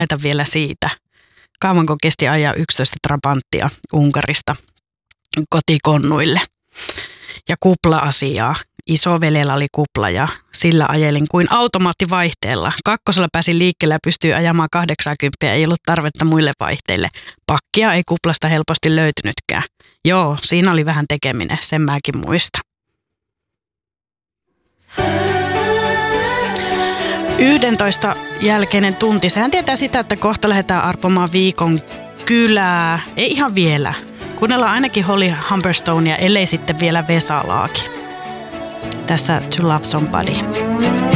näitä vielä siitä. Kauanko kesti ajaa 11 Trabanttia Unkarista kotikonnuille. Ja kupla-asiaa. Isoveljellä oli kupla ja sillä ajelin kuin automaattivaihteella. 2 pääsin liikkeelle ja pystyi ajamaan 80, ei ollut tarvetta muille vaihteille. Pakkia ei kuplasta helposti löytynytkään. Joo, siinä oli vähän tekeminen, sen mäkin muistan. 11 jälkeinen tunti. Sehän tietää sitä, että kohta lähdetään arpomaan viikon kylää. Ei ihan vielä. Kuunnellaan ainakin Holly Humberstonea, ellei sitten vielä Vesalaakin. Tässä To Love Somebody.